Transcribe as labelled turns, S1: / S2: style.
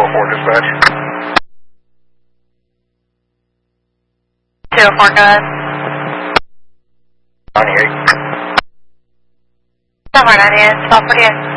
S1: 204 dispatch.
S2: 204, go ahead.
S1: 98.
S2: 98, 1248.